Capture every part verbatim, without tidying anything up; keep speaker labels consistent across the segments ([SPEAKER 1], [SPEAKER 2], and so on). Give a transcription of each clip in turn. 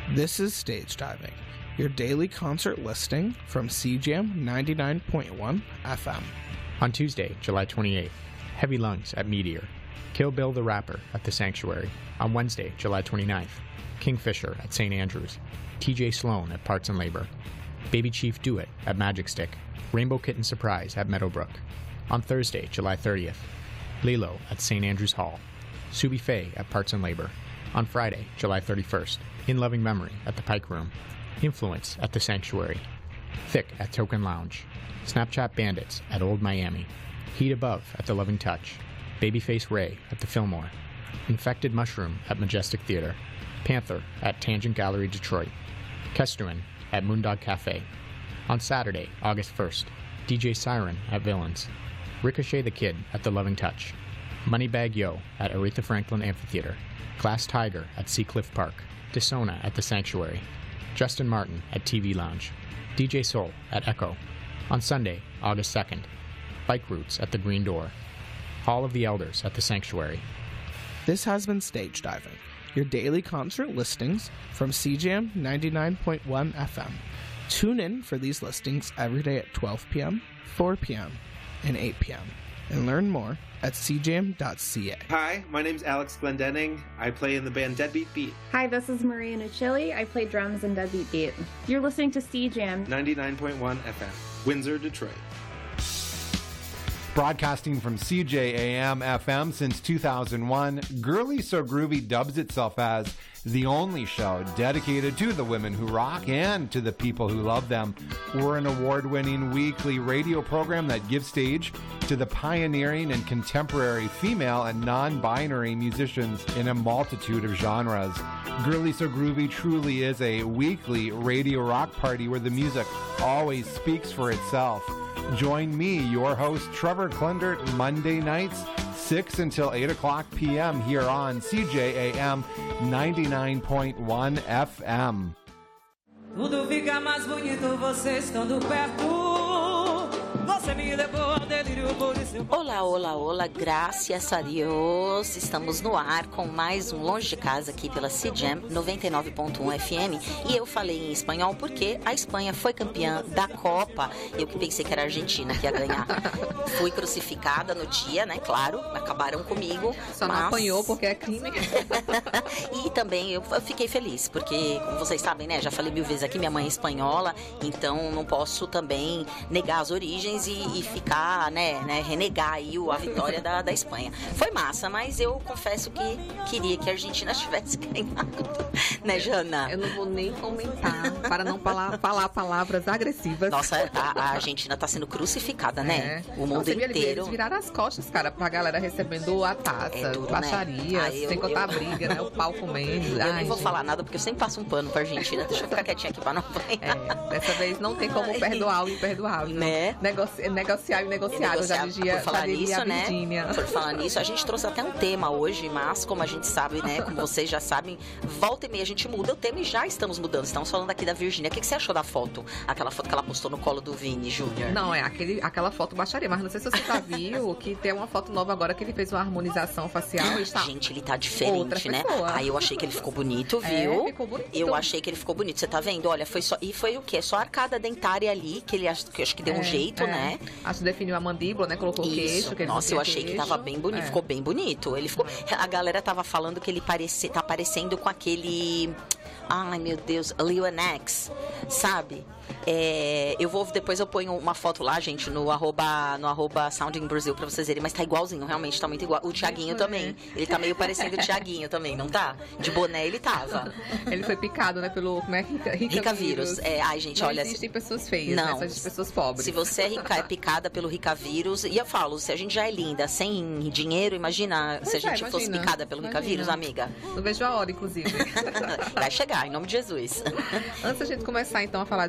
[SPEAKER 1] This is Stage Diving, your daily concert listing from C J A M ninety-nine point one F M.
[SPEAKER 2] On Tuesday, July twenty-eighth, Heavy Lungs at Meteor, Kill Bill the Rapper at The Sanctuary. On Wednesday, July twenty-ninth, Kingfisher at Saint Andrews, T J Sloan at Parts and Labor, Baby Chief Do It at Magic Stick, Rainbow Kitten Surprise at Meadowbrook. On Thursday, July thirtieth, Lilo at Saint Andrews Hall, Subi Faye at Parts and Labor. On Friday, July thirty-first, In Loving Memory at the Pike Room, Influence at The Sanctuary, Thick at Token Lounge, Snapchat Bandits at Old Miami, Heat Above at The Loving Touch, Babyface Ray at the Fillmore, Infected Mushroom at Majestic Theater, Panther at Tangent Gallery Detroit, Kestruin at Moondog Cafe. On Saturday, August first, D J Siren at Villains, Ricochet the Kid at The Loving Touch, Moneybag Yo at Aretha Franklin Amphitheater, Glass Tiger at Seacliff Park, Disona at The Sanctuary, Justin Martin at T V Lounge, D J Soul at Echo. On Sunday, August second, Bike Routes at the Green Door, Hall of the Elders at The Sanctuary.
[SPEAKER 1] This has been Stage Diving, your daily concert listings from C J A M ninety-nine point one F M. Tune in for these listings every day at twelve p.m., four p.m., and eight p.m. and learn more at c j m dot c a.
[SPEAKER 3] Hi, my name's Alex Glendenning. I play in the band Deadbeat Beat.
[SPEAKER 4] Hi, this is Maria Nucilli. I play drums in Deadbeat Beat. You're listening to C J A M
[SPEAKER 3] ninety-nine point one F M, Windsor, Detroit.
[SPEAKER 5] Broadcasting from C J A M F M since two thousand one, Girly So Groovy dubs itself as the only show dedicated to the women who rock and to the people who love them. We're an award-winning weekly radio program that gives stage to the pioneering and contemporary female and non-binary musicians in a multitude of genres. Girly So Groovy truly is a weekly radio rock party where the music always speaks for itself. Join me, your host, Trevor Klendert, Monday nights, six until eight o'clock p.m. here on C J A M ninety-nine point one F M.
[SPEAKER 6] Tudo fica mais bonito você estando perto. Você me levou ao delírio por isso.
[SPEAKER 7] Olá, olá, olá, graças a Deus. Estamos no ar com mais um Longe de Casa aqui pela C J A M noventa e nove ponto um F M. E eu falei em espanhol porque a Espanha foi campeã da Copa. Eu que pensei que era a Argentina que ia ganhar. Fui crucificada no dia, né? Claro, acabaram comigo.
[SPEAKER 8] Só
[SPEAKER 7] mas...
[SPEAKER 8] não apanhou porque é crime.
[SPEAKER 7] E também eu fiquei feliz, porque, como vocês sabem, né? Já falei mil vezes aqui, minha mãe é espanhola, então não posso também negar as origens e, e ficar, né, né? Renegar aí a vitória da, da Espanha. Foi massa, mas eu confesso que queria que a Argentina tivesse ganhado. Né, Jana?
[SPEAKER 8] Eu não vou nem comentar para não falar, falar palavras agressivas.
[SPEAKER 7] Nossa, a, a Argentina tá sendo crucificada, né?
[SPEAKER 8] É.
[SPEAKER 7] O mundo
[SPEAKER 8] não,
[SPEAKER 7] inteiro.
[SPEAKER 8] Eles viraram as costas, cara, pra galera recebendo a taça,
[SPEAKER 7] é tudo,
[SPEAKER 8] baixaria,
[SPEAKER 7] né? ah, eu,
[SPEAKER 8] sem contar
[SPEAKER 7] eu...
[SPEAKER 8] a briga, né? O pau comendo.
[SPEAKER 7] Eu
[SPEAKER 8] Ai,
[SPEAKER 7] nem vou
[SPEAKER 8] gente.
[SPEAKER 7] falar nada, porque eu sempre passo um pano pra Argentina. Deixa eu ficar quietinha aqui pra não apanhar.
[SPEAKER 8] É, dessa vez não tem como perdoar o imperdoável.
[SPEAKER 7] Né?
[SPEAKER 8] Negoci- negociar o negociável, já dizia,
[SPEAKER 7] por falar
[SPEAKER 8] já diria
[SPEAKER 7] nisso,
[SPEAKER 8] a
[SPEAKER 7] né?
[SPEAKER 8] Virgínia.
[SPEAKER 7] Por falar nisso, a gente trouxe até um tema hoje, mas como a gente sabe, né? Como vocês já sabem, volta e meia a gente muda o tema e já estamos mudando. Estamos falando aqui da Virgínia. O que, que você achou da foto? Aquela foto que ela postou no colo do Vini Júnior.
[SPEAKER 8] Não, é aquele, aquela foto baixaria, mas não sei se você já viu que tem uma foto nova agora que ele fez uma harmonização facial e está...
[SPEAKER 7] Gente, ele tá diferente, né? Aí eu achei que ele ficou bonito, viu?
[SPEAKER 8] É, ficou bonito.
[SPEAKER 7] Eu achei que ele ficou bonito. Você tá vendo? Olha, foi só... E foi o quê? Só a arcada dentária ali, que ele acho que, acho que deu
[SPEAKER 8] é,
[SPEAKER 7] um jeito,
[SPEAKER 8] é.
[SPEAKER 7] né?
[SPEAKER 8] Acho que definiu a mandíbula, né? Colocou o queixo. Que ele
[SPEAKER 7] Nossa, eu achei
[SPEAKER 8] queixo.
[SPEAKER 7] que tava bem bonito.
[SPEAKER 8] É.
[SPEAKER 7] Ficou bem bonito. Ele ficou... A galera tava falando que ele parece... tá parecendo com aquele... Ai, meu Deus, Lil X, sabe? É, eu vou, depois eu ponho uma foto lá, gente, no arroba, no arroba Sounding Brasil pra vocês verem, mas tá igualzinho, realmente, tá muito igual. O Thiaguinho também, ele tá meio parecendo o Thiaguinho também, não tá? De boné ele tava.
[SPEAKER 8] Ele foi picado, né, pelo, como é, rica, rica,
[SPEAKER 7] rica
[SPEAKER 8] vírus.
[SPEAKER 7] vírus. É, ai, gente,
[SPEAKER 8] não
[SPEAKER 7] olha...
[SPEAKER 8] existem pessoas feias,
[SPEAKER 7] não,
[SPEAKER 8] né, só existem pessoas pobres.
[SPEAKER 7] Se você é, rica, é picada pelo rica vírus, e eu falo, se a gente já é linda, sem dinheiro, imagina pois se a gente é, fosse picada pelo imagina. rica vírus, amiga.
[SPEAKER 8] Não vejo a hora, inclusive.
[SPEAKER 7] Vai chegar, em nome de Jesus.
[SPEAKER 8] Antes da gente começar, então, a falar de medo,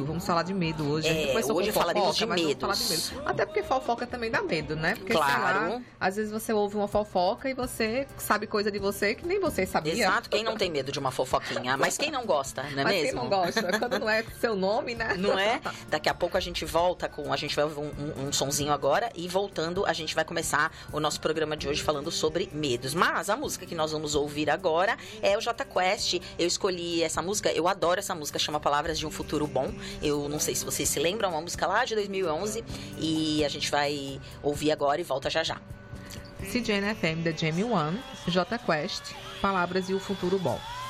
[SPEAKER 8] medo. Vamos falar de medo hoje. A gente
[SPEAKER 7] É,
[SPEAKER 8] começou
[SPEAKER 7] hoje
[SPEAKER 8] com
[SPEAKER 7] falaremos
[SPEAKER 8] fofoca,
[SPEAKER 7] de
[SPEAKER 8] mas vamos falar de
[SPEAKER 7] medos.
[SPEAKER 8] medo. Até porque fofoca também dá medo, né? Porque, sei
[SPEAKER 7] Claro.
[SPEAKER 8] lá, às vezes você ouve uma fofoca e você sabe coisa de você que nem você sabia.
[SPEAKER 7] Exato, quem não tem medo de uma fofoquinha? Mas quem não gosta, não é
[SPEAKER 8] Mas
[SPEAKER 7] mesmo?
[SPEAKER 8] quem não gosta? Quando não é seu nome, né?
[SPEAKER 7] Não é? Daqui a pouco a gente volta com... A gente vai ouvir um, um, um sonzinho agora e voltando a gente vai começar o nosso programa de hoje falando sobre medos. Mas a música que nós vamos ouvir agora é o Jota Quest. Eu escolhi essa música, eu adoro essa música, chama Palavras de um Futuro Bom. Eu não sei se vocês se lembram, é uma música lá de dois mil e onze e a gente vai ouvir agora e volta já já.
[SPEAKER 8] C J N F M da Jamie One, Jota Quest, Palavras e o Futuro Bom.